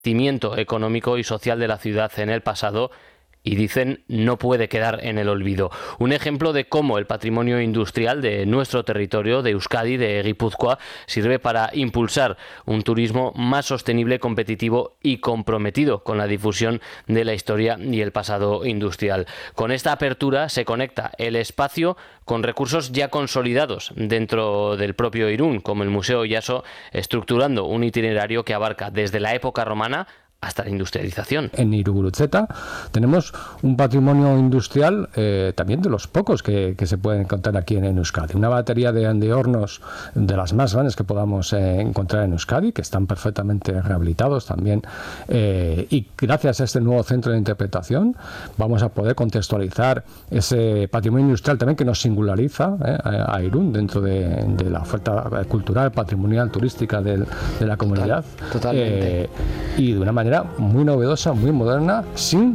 cimiento económico y social de la ciudad en el pasado y dicen no puede quedar en el olvido. Un ejemplo de cómo el patrimonio industrial de nuestro territorio, de Euskadi, de Guipúzcoa, sirve para impulsar un turismo más sostenible, competitivo y comprometido con la difusión de la historia y el pasado industrial. Con esta apertura se conecta el espacio con recursos ya consolidados dentro del propio Irún, como el Museo Oyaso, estructurando un itinerario que abarca desde la época romana hasta la industrialización. En Irugurutzeta tenemos un patrimonio industrial también de los pocos que se pueden encontrar aquí en Euskadi. Una batería de hornos de las más grandes que podamos encontrar en Euskadi, que están perfectamente rehabilitados también. Y gracias a este nuevo centro de interpretación vamos a poder contextualizar ese patrimonio industrial también que nos singulariza a Irún dentro de la oferta cultural, patrimonial, turística de la comunidad. Totalmente. Y de una manera muy novedosa, muy moderna, sin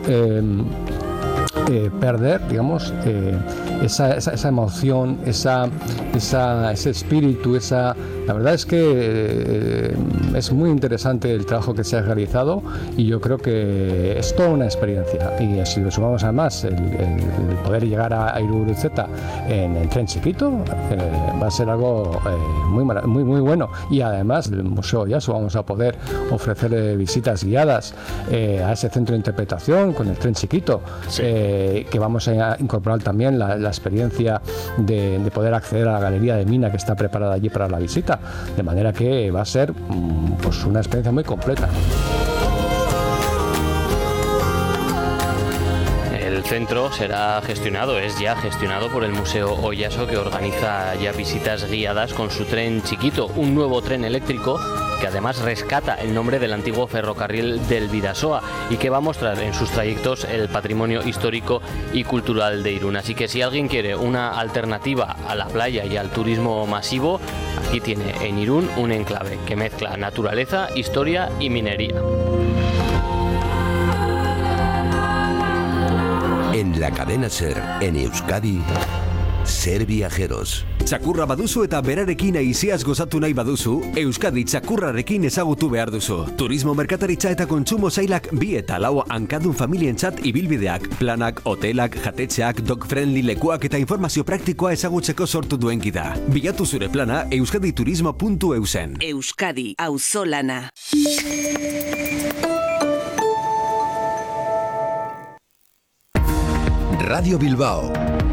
perder, digamos, esa emoción, ese espíritu, la verdad es que es muy interesante el trabajo que se ha realizado y yo creo que es toda una experiencia. Y si lo sumamos además el poder llegar a Irugurutzeta en el tren chiquito, va a ser algo muy bueno. Y además el Museo Oyaso vamos a poder ofrecer visitas guiadas a ese centro de interpretación con el tren chiquito. Sí. Que vamos a incorporar también la experiencia de poder acceder a la galería de Mina que está preparada allí para la visita, de manera que va a ser pues una experiencia muy completa. El centro es ya gestionado por el Museo Oyaso, que organiza ya visitas guiadas con su tren chiquito, un nuevo tren eléctrico que además rescata el nombre del antiguo ferrocarril del Bidasoa y que va a mostrar en sus trayectos el patrimonio histórico y cultural de Irún. Así que si alguien quiere una alternativa a la playa y al turismo masivo, aquí tiene en Irún un enclave que mezcla naturaleza, historia y minería. En la cadena SER, en Euskadi, Ser Viajeros. Txakurra baduzu eta berarekin aiziaz gozatu nahi baduzu, Euskadi txakurrarekin ezagutu behar duzu. Turismo merkataritza eta kontsumo sailak 2 eta 4 hankadun familientzat ibilbideak, planak, hotelak, jatetxeak, dog-friendly lekuak eta informazio praktikoa ezagutzeko sortu duen gida. Bilatu zure plana euskaditurismo.eusen. Euskadi, auzolana. Radio Bilbao.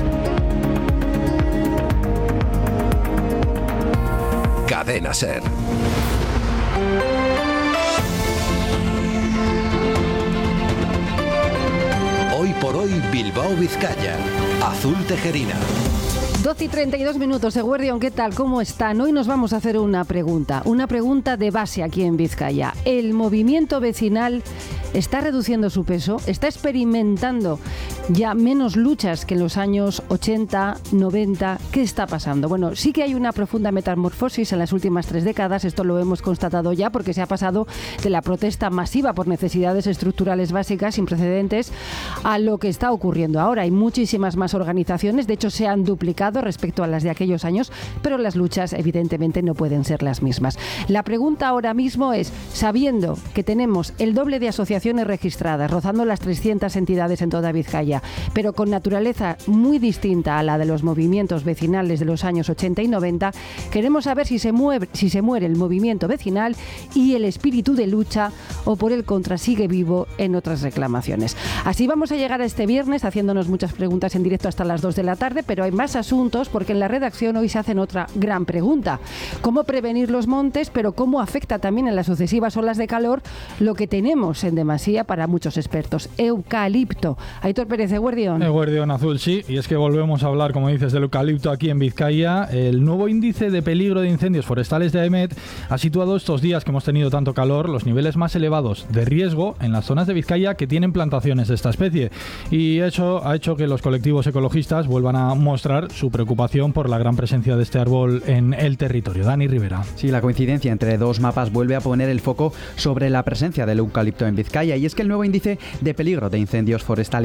Cadena SER. Hoy por hoy Bilbao, Vizcaya. Azul Tejerina. 12:32, Eguerdión, ¿qué tal? ¿Cómo están? Hoy nos vamos a hacer una pregunta de base aquí en Vizcaya. ¿El movimiento vecinal está reduciendo su peso? ¿Está experimentando ya menos luchas que en los años 80, 90? ¿Qué está pasando? Bueno, sí que hay una profunda metamorfosis en las últimas 3 décadas, esto lo hemos constatado ya, porque se ha pasado de la protesta masiva por necesidades estructurales básicas sin precedentes a lo que está ocurriendo ahora. Hay muchísimas más organizaciones, de hecho se han duplicado respecto a las de aquellos años, pero las luchas evidentemente no pueden ser las mismas. La pregunta ahora mismo es, sabiendo que tenemos el doble de asociaciones registradas, rozando las 300 entidades en toda Vizcaya, pero con naturaleza muy distinta a la de los movimientos vecinales de los años 80 y 90, queremos saber si se muere el movimiento vecinal y el espíritu de lucha, o por el contra sigue vivo en otras reclamaciones. Así vamos a llegar a este viernes haciéndonos muchas preguntas en directo hasta las 2 de la tarde, pero hay más asuntos porque en la redacción hoy se hacen otra gran pregunta: ¿cómo prevenir los montes, pero cómo afecta también en las sucesivas olas de calor lo que tenemos en demasía para muchos expertos? Eucalipto. Aitor Pérez, Eguerdión Azul, sí, y es que volvemos a hablar, como dices, del eucalipto aquí en Vizcaya. El nuevo índice de peligro de incendios forestales de AEMET ha situado estos días que hemos tenido tanto calor los niveles más elevados de riesgo en las zonas de Vizcaya que tienen plantaciones de esta especie, y eso ha hecho que los colectivos ecologistas vuelvan a mostrar su preocupación por la gran presencia de este árbol en el territorio. Dani Rivera. Sí, la coincidencia entre 2 mapas vuelve a poner el foco sobre la presencia del eucalipto en Vizcaya, y es que el nuevo índice de peligro de incendios forestales de AEMET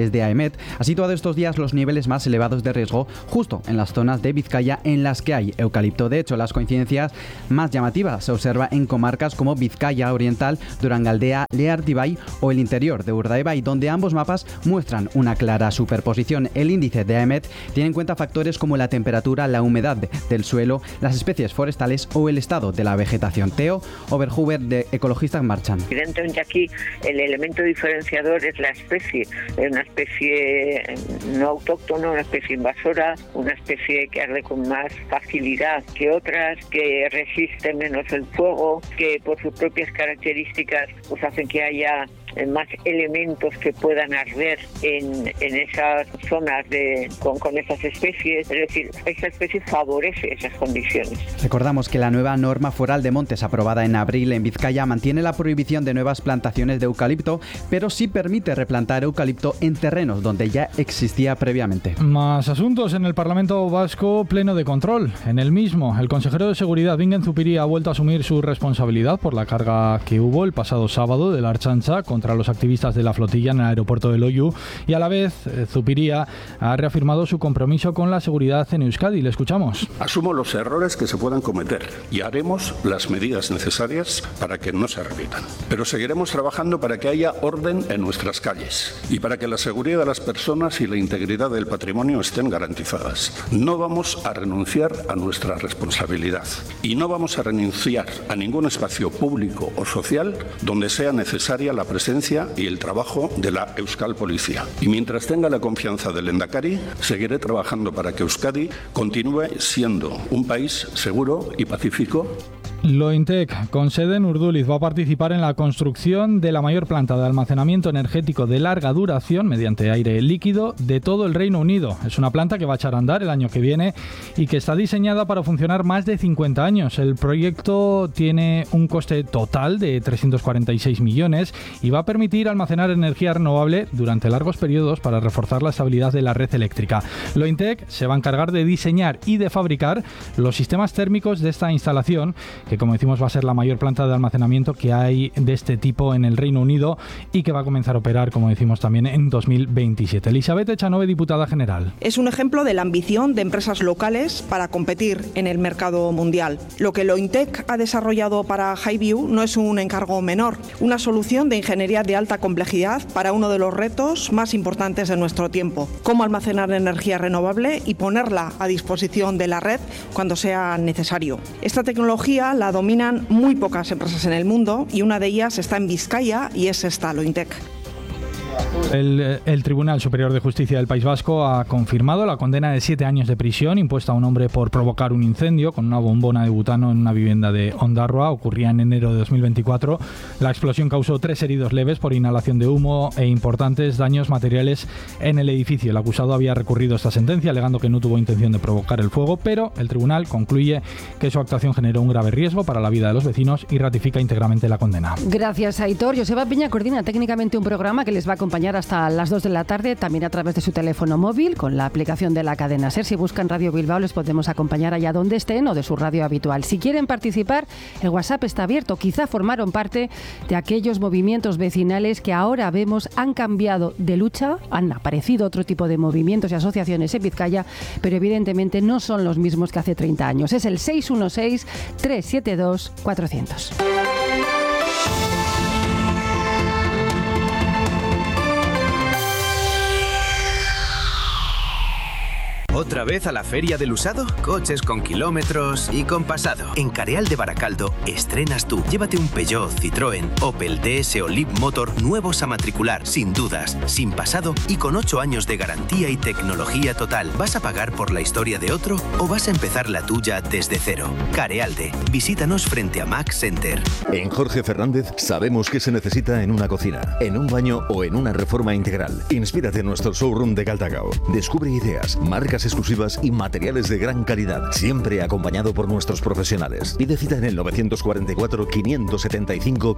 AEMET ha situado estos días los niveles más elevados de riesgo justo en las zonas de Vizcaya en las que hay eucalipto. De hecho, las coincidencias más llamativas se observan en comarcas como Vizcaya Oriental, Durangaldea, Leartibay o el interior de Urdaibai, donde ambos mapas muestran una clara superposición. El índice de AEMET tiene en cuenta factores como la temperatura, la humedad del suelo, las especies forestales o el estado de la vegetación. Theo Oberhuber, de Ecologistas Marchan. Evidentemente aquí el elemento diferenciador es la especie. Es una especie no autóctona, una especie invasora, una especie que arde con más facilidad que otras, que resiste menos el fuego, que por sus propias características pues hacen que haya más elementos que puedan arder en esas zonas con esas especies. Es decir, esa especie favorece esas condiciones. Recordamos que la nueva norma foral de montes aprobada en abril en Vizcaya mantiene la prohibición de nuevas plantaciones de eucalipto, pero sí permite replantar eucalipto en terrenos donde ya existía previamente. Más asuntos en el Parlamento Vasco, pleno de control. En el mismo, el consejero de Seguridad, Bingen Zupiria, ha vuelto a asumir su responsabilidad por la carga que hubo el pasado sábado de la Ertzaintza contra los activistas de la flotilla en el aeropuerto de Loiu, y a la vez Zupiria ha reafirmado su compromiso con la seguridad en Euskadi. Le escuchamos. Asumo los errores que se puedan cometer y haremos las medidas necesarias para que no se repitan. Pero seguiremos trabajando para que haya orden en nuestras calles y para que la seguridad de las personas y la integridad del patrimonio estén garantizadas. No vamos a renunciar a nuestra responsabilidad y no vamos a renunciar a ningún espacio público o social donde sea necesaria la presencia y el trabajo de la Euskal Policía. Y mientras tenga la confianza del Lehendakari, seguiré trabajando para que Euskadi continúe siendo un país seguro y pacífico. Lointec, con sede en Urduliz, va a participar en la construcción de la mayor planta de almacenamiento energético de larga duración mediante aire líquido de todo el Reino Unido. Es una planta que va a echar a andar el año que viene y que está diseñada para funcionar más de 50 años. El proyecto tiene un coste total de 346 millones y va a permitir almacenar energía renovable durante largos periodos para reforzar la estabilidad de la red eléctrica. Lointec se va a encargar de diseñar y de fabricar los sistemas térmicos de esta instalación, que como decimos va a ser la mayor planta de almacenamiento que hay de este tipo en el Reino Unido y que va a comenzar a operar, como decimos, también en 2027. Elizabeth Echanove, diputada general. Es un ejemplo de la ambición de empresas locales para competir en el mercado mundial. Lo que Lointec ha desarrollado para Highview no es un encargo menor, una solución de ingeniería de alta complejidad para uno de los retos más importantes de nuestro tiempo: cómo almacenar energía renovable y ponerla a disposición de la red cuando sea necesario. Esta tecnología la dominan muy pocas empresas en el mundo y una de ellas está en Vizcaya y es esta, Lointec. El Tribunal Superior de Justicia del País Vasco ha confirmado la condena de 7 años de prisión impuesta a un hombre por provocar un incendio con una bombona de butano en una vivienda de Ondarroa. Ocurría en enero de 2024. La explosión causó 3 heridos leves por inhalación de humo e importantes daños materiales en el edificio. El acusado había recurrido esta sentencia alegando que no tuvo intención de provocar el fuego, pero el tribunal concluye que su actuación generó un grave riesgo para la vida de los vecinos y ratifica íntegramente la condena. Gracias, Aitor. Joseba Piña coordina técnicamente un programa que les va a acompañar hasta las 2 de la tarde, también a través de su teléfono móvil, con la aplicación de la cadena SER. Si buscan Radio Bilbao, les podemos acompañar allá donde estén o de su radio habitual. Si quieren participar, el WhatsApp está abierto. Quizá formaron parte de aquellos movimientos vecinales que ahora vemos han cambiado de lucha, han aparecido otro tipo de movimientos y asociaciones en Vizcaya, pero evidentemente no son los mismos que hace 30 años. Es el 616-372-400. ¿Otra vez a la Feria del Usado? Coches con kilómetros y con pasado. En Careal de Baracaldo estrenas tú. Llévate un Peugeot, Citroën, Opel, DS o Leapmotor nuevos a matricular, sin dudas, sin pasado y con 8 años de garantía y tecnología total. ¿Vas a pagar por la historia de otro o vas a empezar la tuya desde cero? Carealde. Visítanos frente a Max Center. En Jorge Fernández sabemos qué se necesita en una cocina, en un baño o en una reforma integral. Inspírate en nuestro showroom de Galdakao. Descubre ideas, marcas exclusivas y materiales de gran calidad, siempre acompañado por nuestros profesionales. Pide cita en el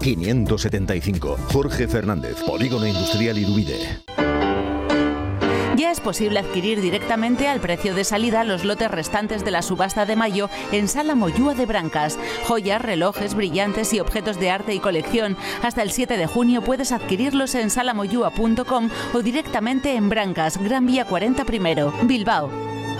944-575-575. Jorge Fernández, Polígono Industrial Irubide. Ya es posible adquirir directamente al precio de salida los lotes restantes de la subasta de mayo en Sala Moyúa de Brancas. Joyas, relojes, brillantes y objetos de arte y colección. Hasta el 7 de junio puedes adquirirlos en salamoyúa.com o directamente en Brancas, Gran Vía 40 primero, Bilbao.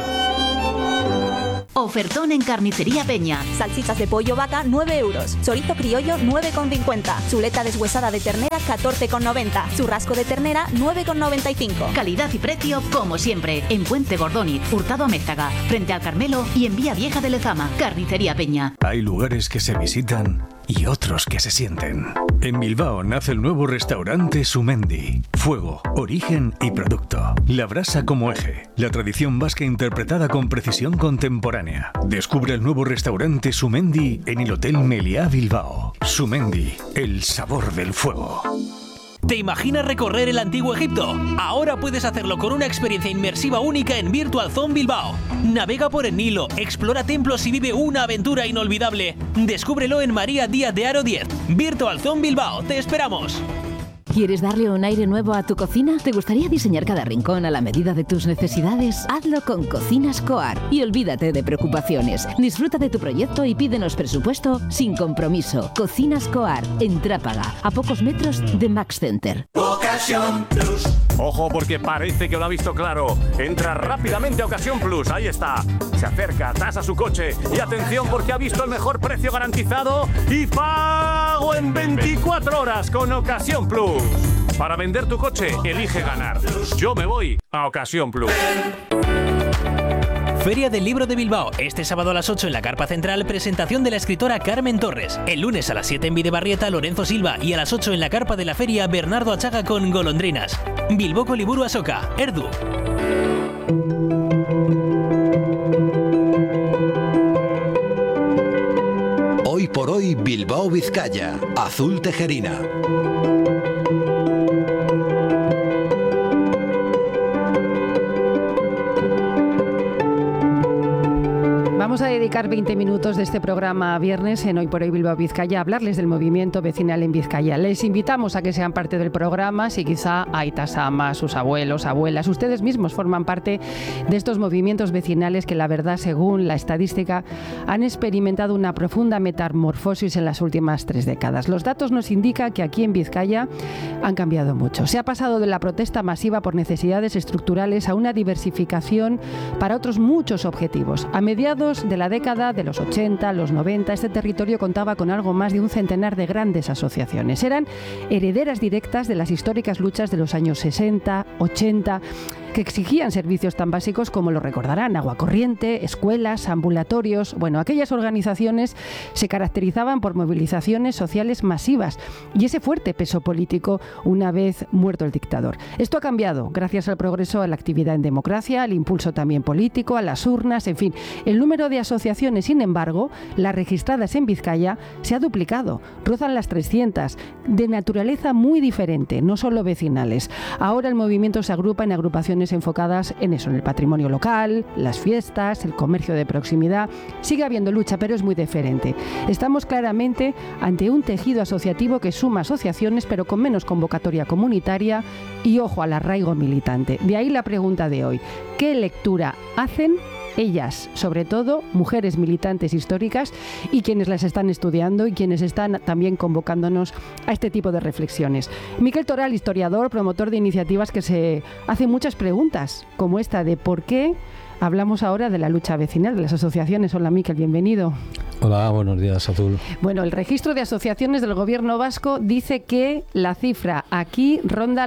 Ofertón en Carnicería Peña. Salchichas de pollo vaca, 9 euros. Chorizo criollo, 9,50. Chuleta deshuesada de ternera, 14,90. Churrasco de ternera, 9,95. Calidad y precio, como siempre. En Puente Gordóniz, Hurtado Amézaga, frente al Carmelo y en Vía Vieja de Lezama. Carnicería Peña. Hay lugares que se visitan y otros que se sienten. En Bilbao nace el nuevo restaurante Sumendi. Fuego, origen y producto. La brasa como eje. La tradición vasca interpretada con precisión contemporánea. Descubre el nuevo restaurante Sumendi en el Hotel Meliá Bilbao. Sumendi, el sabor del fuego. ¿Te imaginas recorrer el antiguo Egipto? Ahora puedes hacerlo con una experiencia inmersiva única en Virtual Zone Bilbao. Navega por el Nilo, explora templos y vive una aventura inolvidable. Descúbrelo en María Díaz de Haro 10. Virtual Zone Bilbao, te esperamos. ¿Quieres darle un aire nuevo a tu cocina? ¿Te gustaría diseñar cada rincón a la medida de tus necesidades? Hazlo con Cocinas Coar y olvídate de preocupaciones. Disfruta de tu proyecto y pídenos presupuesto sin compromiso. Cocinas Coar, en Trápaga, a pocos metros de Max Center. Ocasión Plus. Ojo, porque parece que lo ha visto claro. Entra rápidamente a Ocasión Plus, ahí está. Se acerca, tasa su coche y atención porque ha visto el mejor precio garantizado y pago en 24 horas con Ocasión Plus. Para vender tu coche, elige ganar. Yo me voy a Ocasión Plus. Feria del Libro de Bilbao. Este sábado a las 8 en la carpa central, presentación de la escritora Carmen Torres. El lunes a las 7 en Bidebarrieta, Lorenzo Silva. Y a las 8 en la carpa de la feria, Bernardo Achaga con Golondrinas. Bilboko Liburu Asoka, Erdu. Hoy por hoy, Bilbao Vizcaya, Azul Tejerina. Vamos a dedicar 20 minutos de este programa viernes en Hoy por Hoy Bilbao Vizcaya a hablarles del movimiento vecinal en Vizcaya. Les invitamos a que sean parte del programa, si quizá aitas, amas, sus abuelos, abuelas, ustedes mismos forman parte de estos movimientos vecinales que la verdad, según la estadística, han experimentado una profunda metamorfosis en las últimas 3 décadas. Los datos nos indican que aquí en Vizcaya han cambiado mucho. Se ha pasado de la protesta masiva por necesidades estructurales a una diversificación para otros muchos objetivos. A mediados de la década de los 80, los 90, este territorio contaba con algo más de un centenar de grandes asociaciones. Eran herederas directas de las históricas luchas de los años 60, 80, que exigían servicios tan básicos como lo recordarán, agua corriente, escuelas, ambulatorios. Bueno, aquellas organizaciones se caracterizaban por movilizaciones sociales masivas y ese fuerte peso político una vez muerto el dictador. Esto ha cambiado gracias al progreso, a la actividad en democracia, al impulso también político, a las urnas, en fin. El número de asociaciones, sin embargo, las registradas en Vizcaya, se ha duplicado. Rozan las 300, de naturaleza muy diferente, no solo vecinales. Ahora el movimiento se agrupa en agrupaciones enfocadas en eso, en el patrimonio local, las fiestas, el comercio de proximidad. Sigue habiendo lucha, pero es muy diferente. Estamos claramente ante un tejido asociativo que suma asociaciones, pero con menos convocatoria comunitaria y, ojo, al arraigo militante. De ahí la pregunta de hoy. ¿Qué lectura hacen ellas, sobre todo mujeres militantes históricas y quienes las están estudiando y quienes están también convocándonos a este tipo de reflexiones? Miquel Toral, historiador, promotor de iniciativas que se hace muchas preguntas, como esta de por qué hablamos ahora de la lucha vecinal, de las asociaciones. Hola Miquel, bienvenido. Hola, buenos días, Azul. Bueno, el registro de asociaciones del gobierno vasco dice que la cifra aquí ronda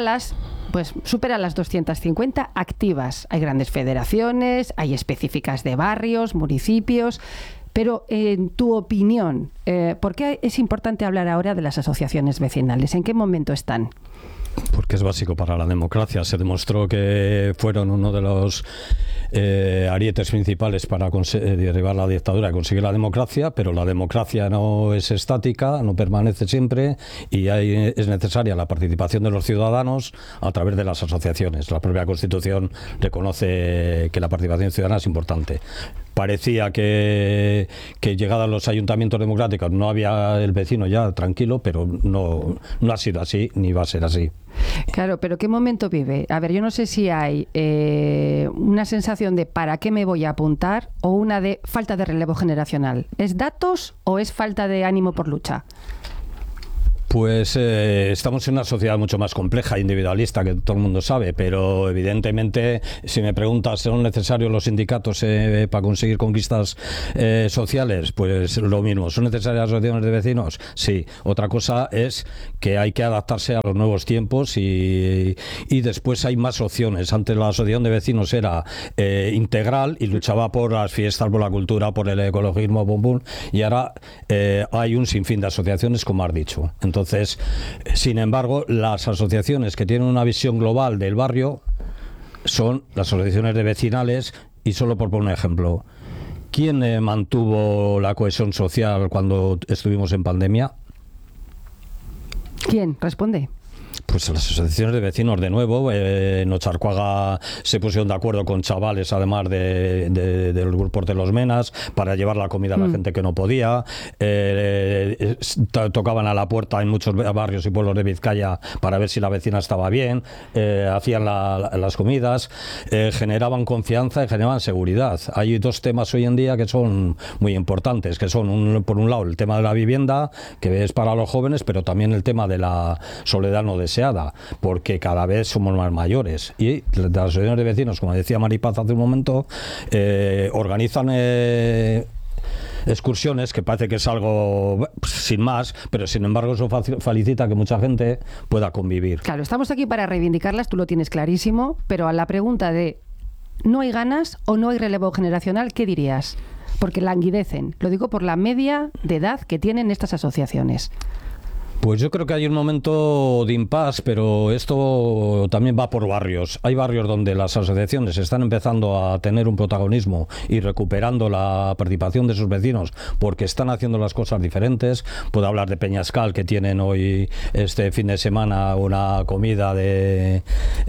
supera las 250 activas. Hay grandes federaciones, hay específicas de barrios, municipios. Pero, en tu opinión, ¿por qué es importante hablar ahora de las asociaciones vecinales? ¿En qué momento están? Porque es básico para la democracia. Se demostró que fueron uno de los arietes principales para derribar la dictadura y conseguir la democracia, pero la democracia no es estática, no permanece siempre, y es necesaria la participación de los ciudadanos a través de las asociaciones. La propia Constitución reconoce que la participación ciudadana es importante. Parecía que llegados los ayuntamientos democráticos no había el vecino ya tranquilo, pero no ha sido así ni va a ser así. Claro, pero ¿qué momento vive? A ver, yo no sé si hay una sensación de ¿para qué me voy a apuntar? O una de falta de relevo generacional. ¿Es datos o es falta de ánimo por lucha? Pues estamos en una sociedad mucho más compleja e individualista, que todo el mundo sabe, pero evidentemente, si me preguntas, ¿son necesarios los sindicatos para conseguir conquistas sociales? Pues lo mismo. ¿Son necesarias las asociaciones de vecinos? Sí. Otra cosa es que hay que adaptarse a los nuevos tiempos y después hay más opciones. Antes la asociación de vecinos era integral y luchaba por las fiestas, por la cultura, por el ecologismo, y ahora hay un sinfín de asociaciones, como has dicho. Entonces, sin embargo, las asociaciones que tienen una visión global del barrio son las asociaciones de vecinales, y solo por poner un ejemplo, ¿quién mantuvo la cohesión social cuando estuvimos en pandemia? ¿Quién? Responde. Pues las asociaciones de vecinos, de nuevo. En Ocharcoaga se pusieron de acuerdo con chavales, además de los grupos de los Menas, para llevar la comida a la gente que no podía. Tocaban a la puerta en muchos barrios y pueblos de Vizcaya para ver si la vecina estaba bien. Hacían las comidas, generaban confianza y generaban seguridad. Hay dos temas hoy en día que son muy importantes, que son, por un lado, el tema de la vivienda, que es para los jóvenes, pero también el tema de la soledad no deseada, porque cada vez somos más mayores, y las asociaciones de vecinos, como decía Maripaz hace un momento, organizan excursiones, que parece que es algo sin más, pero sin embargo eso facilita que mucha gente pueda convivir. Claro, estamos aquí para reivindicarlas, tú lo tienes clarísimo, pero a la pregunta de ¿no hay ganas o no hay relevo generacional? ¿Qué dirías? Porque languidecen, lo digo por la media de edad que tienen estas asociaciones. Pues yo creo que hay un momento de impasse, pero esto también va por barrios. Hay barrios donde las asociaciones están empezando a tener un protagonismo y recuperando la participación de sus vecinos porque están haciendo las cosas diferentes. Puedo hablar de Peñascal, que tienen hoy, este fin de semana, una comida de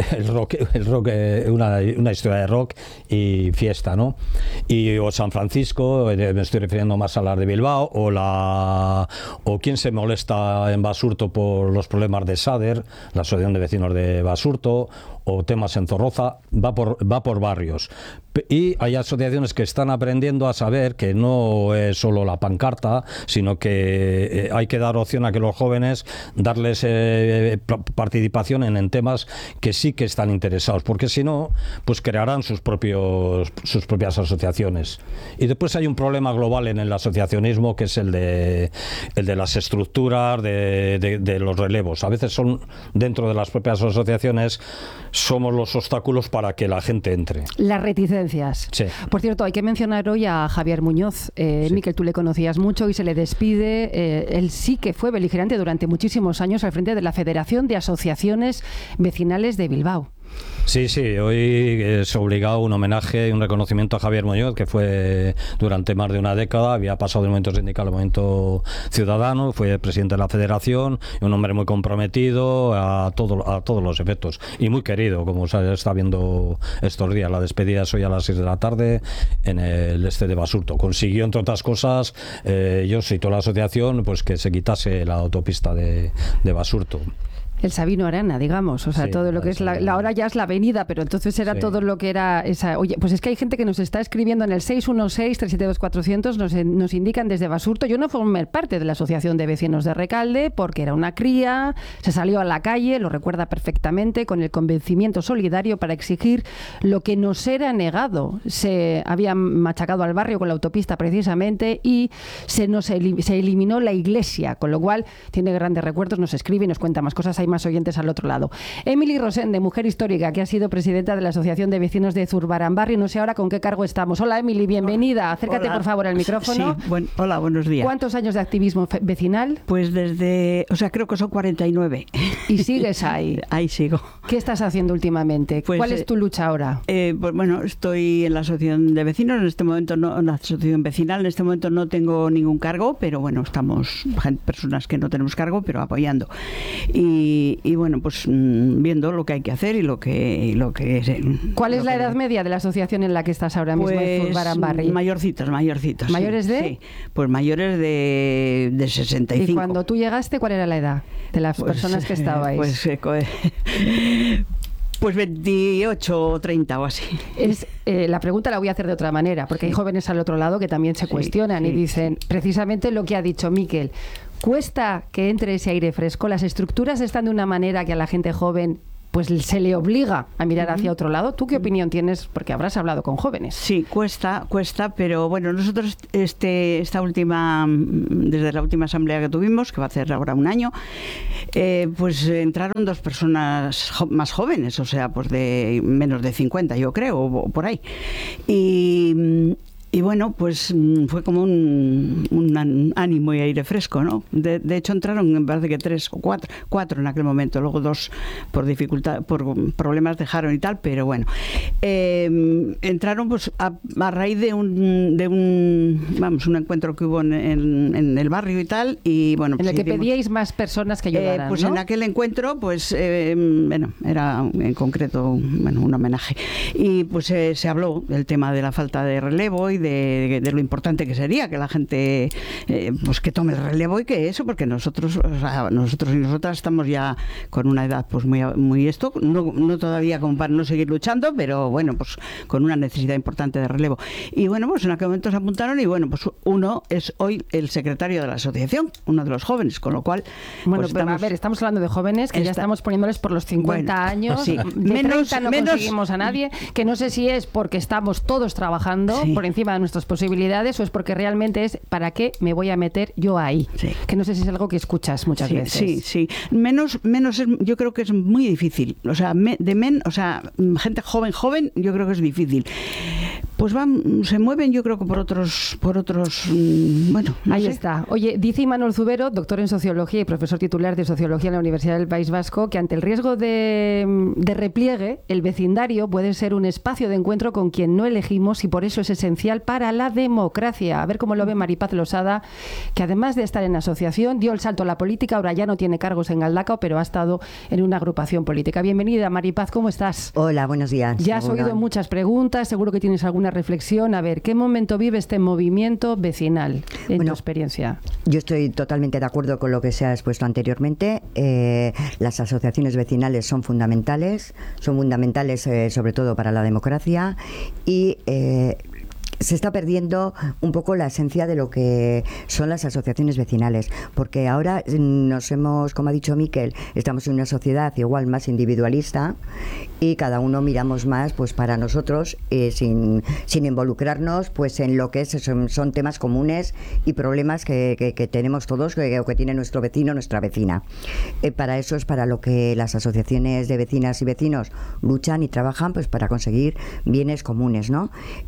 una historia de rock y fiesta, ¿no? O San Francisco, me estoy refiriendo más a las de Bilbao, o quién se molesta en Basurto por los problemas de Sader, la asociación de vecinos de Basurto, o temas en Zorroza. Va por barrios. Y hay asociaciones que están aprendiendo a saber que no es solo la pancarta, sino que hay que dar opción a que los jóvenes, darles participación en temas que sí que están interesados, porque si no, pues crearán sus propias asociaciones. Y después hay un problema global en el asociacionismo, que es el de las estructuras, de los relevos. A veces son, dentro de las propias asociaciones, somos los obstáculos para que la gente entre. Las reticencias. Sí. Por cierto, hay que mencionar hoy a Javier Muñoz. Sí. Miquel, tú le conocías mucho y se le despide. Él sí que fue beligerante durante muchísimos años al frente de la Federación de Asociaciones Vecinales de Bilbao. Sí, hoy es obligado un homenaje y un reconocimiento a Javier Muñoz, que fue durante más de una década, había pasado del movimiento sindical al movimiento ciudadano, fue presidente de la federación, un hombre muy comprometido a todos los efectos y muy querido, como se está viendo estos días. La despedida es hoy a las 6 de la tarde en el este de Basurto. Consiguió, entre otras cosas, y toda la asociación, pues que se quitase la autopista de Basurto. El Sabino Arana, digamos, o sea, sí, todo lo que es la ahora ya es la avenida, pero entonces era todo lo que era esa. Oye, pues es que hay gente que nos está escribiendo en el 616-372-400, nos indican desde Basurto. Yo no formé parte de la Asociación de Vecinos de Recalde porque era una cría, se salió a la calle, lo recuerda perfectamente, con el convencimiento solidario para exigir lo que nos era negado. Se había machacado al barrio con la autopista precisamente y se eliminó la iglesia, con lo cual tiene grandes recuerdos, nos escribe y nos cuenta más cosas. Hay más oyentes al otro lado. Emily Rosende, mujer histórica, que ha sido presidenta de la Asociación de Vecinos de Zurbaranbarri. No sé ahora con qué cargo estamos. Hola, Emily, bienvenida. Acércate, por favor, al micrófono. Sí, hola, buenos días. ¿Cuántos años de activismo vecinal? Pues creo que son 49. ¿Y sigues ahí? Ahí sigo. ¿Qué estás haciendo últimamente? Pues, ¿cuál es tu lucha ahora? Pues bueno, estoy en la Asociación de Vecinos, en este momento no, en la Asociación Vecinal, en este momento no tengo ningún cargo, pero bueno, estamos personas que no tenemos cargo, pero apoyando. Y bueno, pues viendo lo que hay que hacer y lo que ¿Cuál es la edad media de la asociación en la que estás ahora mismo en Zurbaranbarri? Mayorcitos. ¿Mayores de? Sí, pues mayores de 65. ¿Y cuando tú llegaste, cuál era la edad de las personas que estabais? Pues 28 o 30 o así. La pregunta la voy a hacer de otra manera, porque hay jóvenes al otro lado que también se cuestionan y dicen precisamente lo que ha dicho Miquel. ¿Cuesta que entre ese aire fresco? ¿Las estructuras están de una manera que a la gente joven pues se le obliga a mirar hacia otro lado? ¿Tú qué opinión tienes? Porque habrás hablado con jóvenes. Sí, cuesta, pero bueno, nosotros desde la última asamblea que tuvimos, que va a hacer ahora un año, pues entraron 2 personas más jóvenes, o sea, pues de menos de 50, yo creo, o por ahí. Y bueno, pues fue como un ánimo y aire fresco, ¿no? De hecho entraron, me parece que 3 o 4 en aquel momento, luego 2 por problemas dejaron y tal, pero bueno. Entraron pues a raíz de un encuentro que hubo en el barrio y tal, y bueno. Pues en el que pedíais más personas que ayudaran, pues ¿no? en aquel encuentro, pues era en concreto un homenaje. Y pues se habló del tema de la falta de relevo y de lo importante que sería que la gente pues que tome el relevo y que eso, porque nosotros y nosotras estamos ya con una edad pues muy esto, no todavía como para no seguir luchando, pero bueno, pues con una necesidad importante de relevo. Y bueno, pues en aquel momento se apuntaron y bueno, pues uno es hoy el secretario de la asociación, uno de los jóvenes, con lo cual bueno, pues pero estamos hablando de jóvenes que ya estamos poniéndoles por los 50 años, pues sí. De 30 no conseguimos a nadie, que no sé si es porque estamos todos trabajando por encima de nuestras posibilidades o es porque realmente es ¿para qué me voy a meter yo ahí? Que no sé si es algo que escuchas muchas veces. Sí. Menos yo creo que es muy difícil. O sea, gente joven, yo creo que es difícil. Pues se mueven, yo creo que por otros bueno, no ahí sé. está. Oye, dice Imanol Zubero, doctor en Sociología y profesor titular de Sociología en la Universidad del País Vasco, que ante el riesgo de repliegue, el vecindario puede ser un espacio de encuentro con quien no elegimos y por eso es esencial para la democracia. A ver cómo lo ve Maripaz Losada, que además de estar en asociación, dio el salto a la política, ahora ya no tiene cargos en Galdakao, pero ha estado en una agrupación política. Bienvenida, Maripaz, ¿cómo estás? Hola, buenos días. Ya has oído muchas preguntas, seguro que tienes alguna reflexión. A ver, ¿qué momento vive este movimiento vecinal en tu experiencia? Yo estoy totalmente de acuerdo con lo que se ha expuesto anteriormente. Las asociaciones vecinales son fundamentales sobre todo para la democracia y se está perdiendo un poco la esencia de lo que son las asociaciones vecinales, porque ahora como ha dicho Miquel, estamos en una sociedad igual más individualista y cada uno miramos más pues para nosotros sin involucrarnos pues en lo que son temas comunes y problemas que tenemos todos o que tiene nuestro vecino, nuestra vecina. Para eso es para lo que las asociaciones de vecinas y vecinos luchan y trabajan, pues para conseguir bienes comunes, ¿no?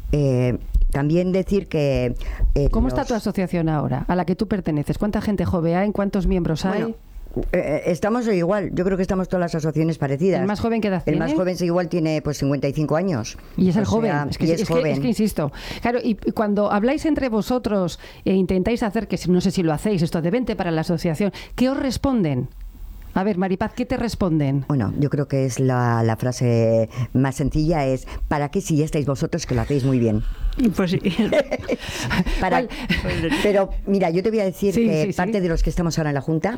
También decir que... ¿Cómo está tu asociación ahora, a la que tú perteneces? ¿Cuánta gente joven hay? ¿Cuántos miembros hay? Bueno, estamos igual, yo creo que estamos todas las asociaciones parecidas. ¿El más joven qué edad tiene? El más joven igual tiene pues 55 años. Y es el joven, es que joven. Insisto. Claro, y cuando habláis entre vosotros e intentáis hacer, que no sé si lo hacéis, esto de vente para la asociación, ¿qué os responden? A ver, Maripaz, ¿qué te responden? Bueno, yo creo que es la frase más sencilla es ¿para qué si ya estáis vosotros que lo hacéis muy bien? Pues sí. Pero mira, yo te voy a decir que parte de los que estamos ahora en la Junta,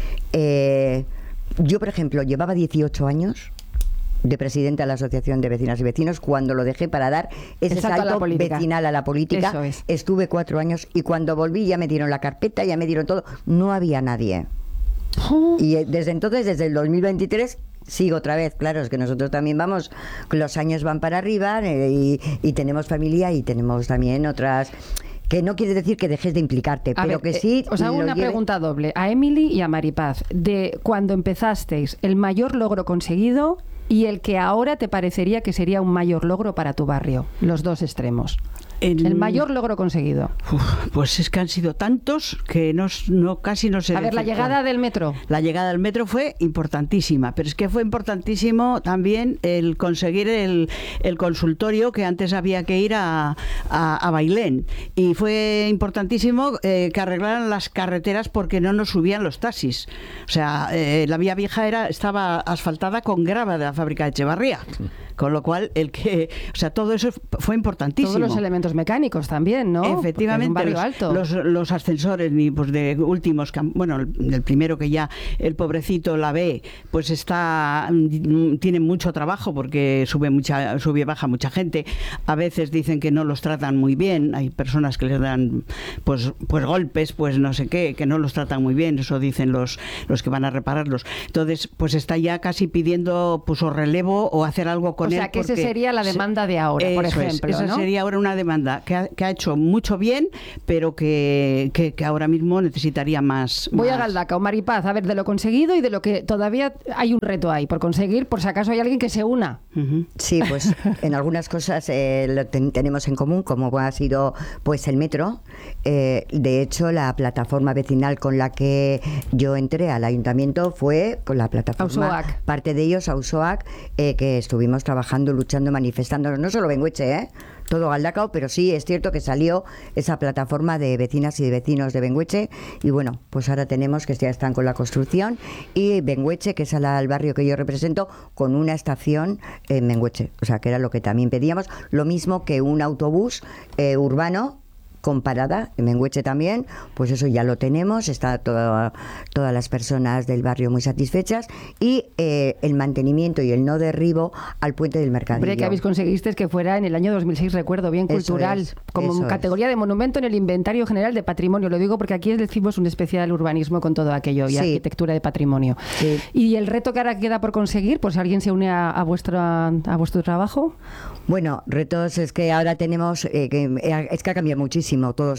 yo por ejemplo llevaba 18 años de presidenta de la Asociación de Vecinas y Vecinos cuando lo dejé para dar ese salto vecinal a la política. Eso es. Estuve 4 años y cuando volví ya me dieron la carpeta, ya me dieron todo, no había nadie. Y desde entonces, desde el 2023, sigo otra vez. Claro, es que nosotros también vamos, los años van para arriba y tenemos familia y tenemos también otras... Que no quiere decir que dejes de implicarte, pero que sí... Os hago una pregunta doble, a Emily y a Maripaz. De cuando empezasteis, el mayor logro conseguido y el que ahora te parecería que sería un mayor logro para tu barrio. Los dos extremos. El mayor logro conseguido. Pues es que han sido tantos que casi no sé. A ver, la llegada del metro. La llegada del metro fue importantísima, pero es que fue importantísimo también el conseguir el consultorio, que antes había que ir a Bailén, y fue importantísimo que arreglaran las carreteras porque no nos subían los taxis. O sea, la vía vieja estaba asfaltada con grava de la fábrica de Echevarría. Con lo cual, todo eso fue importantísimo. Todos los elementos mecánicos también, ¿no? Efectivamente, los ascensores, pues de últimos, bueno, el primero que ya el pobrecito la ve, pues tiene mucho trabajo porque sube y baja mucha gente. A veces dicen que no los tratan muy bien, hay personas que les dan pues golpes, pues no sé qué, que no los tratan muy bien, eso dicen los que van a repararlos. Entonces, pues está ya casi pidiendo pues o relevo o hacer algo con él. O sea, que esa sería la demanda de ahora, por ejemplo. Esa ¿no? sería ahora una demanda que ha hecho mucho bien, pero que ahora mismo necesitaría más. Voy a Galdacao, Maripaz, a ver, de lo conseguido y de lo que todavía hay un reto ahí por conseguir, por si acaso hay alguien que se una. Sí, pues en algunas cosas lo tenemos en común, como ha sido pues el metro. De hecho, la plataforma vecinal con la que yo entré al ayuntamiento fue con la plataforma Auzoac. Parte de ellos, Auzoac, que estuvimos trabajando, luchando, manifestándonos, no solo Benguetxe, todo Galdacao, pero sí es cierto que salió esa plataforma de vecinas y de vecinos de Benguetxe, y bueno, pues ahora tenemos que ya están con la construcción, y Benguetxe, que es el barrio que yo represento, con una estación en Benguetxe, o sea que era lo que también pedíamos, lo mismo que un autobús urbano con parada, en Benguetxe también, pues eso ya lo tenemos, está todas las personas del barrio muy satisfechas, y el mantenimiento y el no derribo al puente del Mercadillo. Hombre, que habéis conseguido que fuera en el año 2006, recuerdo, bien cultural, como categoría de monumento en el Inventario General de Patrimonio. Lo digo porque aquí decimos un especial urbanismo con todo aquello y arquitectura de patrimonio. Sí. Y el reto que ahora queda por conseguir, pues si alguien se une a vuestro trabajo. Bueno, retos es que ahora tenemos, es que ha cambiado muchísimo todo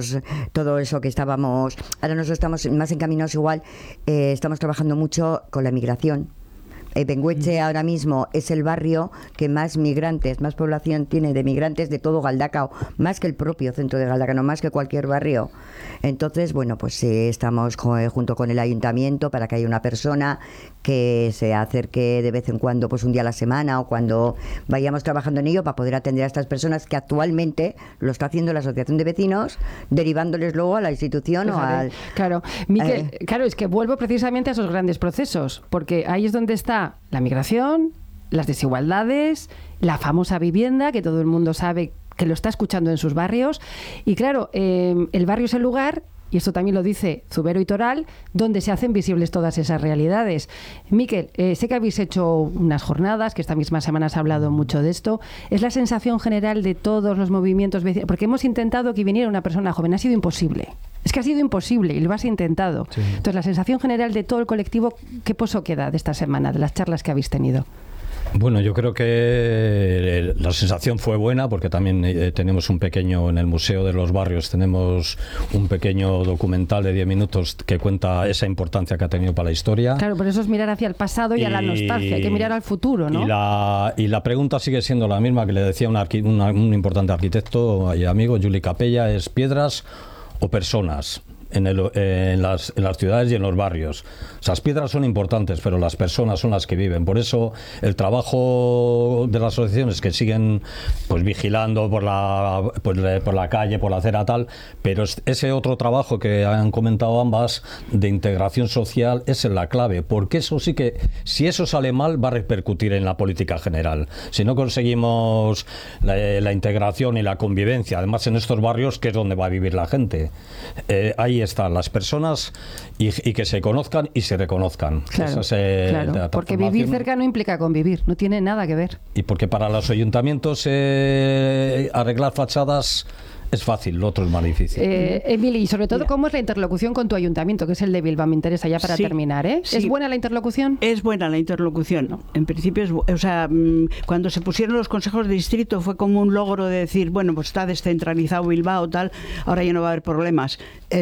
eso que estábamos, ahora nosotros estamos más encaminados igual, estamos trabajando mucho con la migración. Benguetxe ahora mismo es el barrio que más migrantes, más población tiene de migrantes de todo Galdacao, más que el propio centro de Galdacao, no más que cualquier barrio. Entonces, bueno, pues estamos junto con el ayuntamiento para que haya una persona que se acerque de vez en cuando, pues un día a la semana o cuando vayamos trabajando en ello, para poder atender a estas personas, que actualmente lo está haciendo la asociación de vecinos, derivándoles luego a la institución o al... Claro, Miquel, claro, es que vuelvo precisamente a esos grandes procesos, porque ahí es donde está la migración, las desigualdades, la famosa vivienda, que todo el mundo sabe que lo está escuchando en sus barrios. Y claro, el barrio es el lugar, y esto también lo dice Zubero y Toral, donde se hacen visibles todas esas realidades. Miquel, sé que habéis hecho unas jornadas, que esta misma semana se ha hablado mucho de esto. ¿Es la sensación general de todos los movimientos vecinales? Porque hemos intentado que viniera una persona joven, ha sido imposible. Es que ha sido imposible y lo has intentado. Sí. Entonces, la sensación general de todo el colectivo, ¿qué pozo queda de esta semana, de las charlas que habéis tenido? Bueno, yo creo que la sensación fue buena, porque también tenemos en el Museo de los Barrios, tenemos un pequeño documental de 10 minutos que cuenta esa importancia que ha tenido para la historia. Claro, por eso es mirar hacia el pasado y a la nostalgia, hay que mirar al futuro, ¿no? Y la pregunta sigue siendo la misma que le decía un importante arquitecto y amigo, Juli Capella, es piedras o personas en las ciudades y en los barrios. Esas piedras son importantes, pero las personas son las que viven. Por eso el trabajo de las asociaciones, que siguen pues vigilando por la calle, por la acera tal, pero ese otro trabajo que han comentado ambas de integración social es la clave, porque eso sí que, si eso sale mal, va a repercutir en la política general. Si no conseguimos la integración y la convivencia, además en estos barrios, que es donde va a vivir la gente, ahí están las personas y que se conozcan y se reconozcan. Claro, claro, porque vivir cerca no implica convivir, no tiene nada que ver. Y porque para los ayuntamientos arreglar fachadas es fácil, lo otro es más difícil. Emili, y sobre todo, ¿cómo es la interlocución con tu ayuntamiento, que es el de Bilbao? Me interesa ya para terminar, ¿eh? Sí. ¿Es buena la interlocución? Es buena la interlocución. ¿No? En principio, cuando se pusieron los consejos de distrito fue como un logro de decir, bueno, pues está descentralizado Bilbao, tal, ahora ya no va a haber problemas.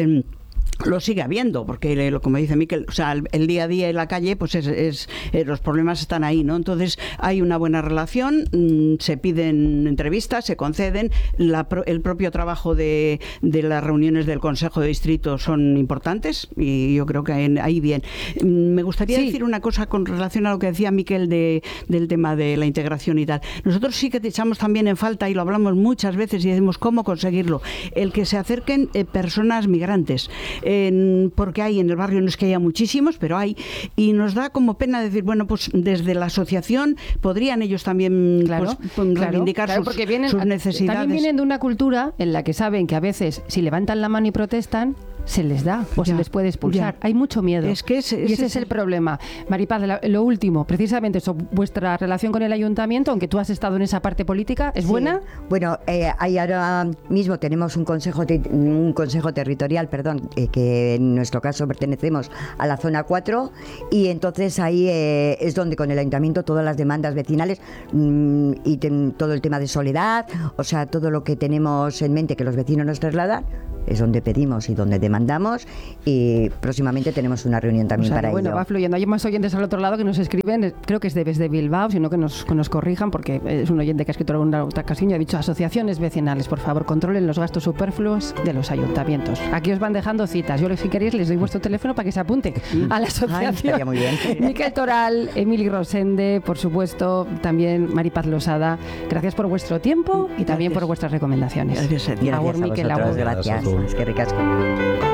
Lo sigue habiendo, porque como dice Miquel, o sea, el día a día en la calle, pues los problemas están ahí, ¿no? Entonces hay una buena relación, se piden entrevistas, se conceden, el propio trabajo de las reuniones del Consejo de Distrito son importantes y yo creo que ahí bien. Me gustaría decir una cosa con relación a lo que decía Miquel del tema de la integración y tal. Nosotros sí que te echamos también en falta, y lo hablamos muchas veces y decimos cómo conseguirlo, el que se acerquen personas migrantes. Porque hay en el barrio, no es que haya muchísimos, pero hay, y nos da como pena decir, bueno, pues desde la asociación podrían ellos también reivindicar sus necesidades. También vienen de una cultura en la que saben que a veces si levantan la mano y protestan, se les da o se les puede expulsar. Hay mucho miedo. Es que ese es el problema. Maripaz, lo último, precisamente eso, vuestra relación con el ayuntamiento, aunque tú has estado en esa parte política, ¿es buena? Bueno, ahí ahora mismo tenemos un consejo territorial, que en nuestro caso pertenecemos a la zona 4, y entonces ahí es donde con el ayuntamiento todas las demandas vecinales y todo el tema de soledad, o sea, todo lo que tenemos en mente que los vecinos nos trasladan, es donde pedimos y donde demandamos, y próximamente tenemos una reunión también para ello. Va fluyendo. Hay más oyentes al otro lado que nos escriben, creo que es desde Bilbao, sino que nos corrijan, porque es un oyente que ha escrito alguna otra ocasión y ha dicho: asociaciones vecinales, por favor, controlen los gastos superfluos de los ayuntamientos. Aquí os van dejando citas. Yo, si queréis, les doy vuestro teléfono para que se apunten a la asociación. Estaría muy bien. Miquel Toral, Emili Rosende, por supuesto, también Maripaz Losada. Gracias por vuestro tiempo y también por vuestras recomendaciones. Gracias a ti. Agur, Miquel, gracias. Es que ricasco.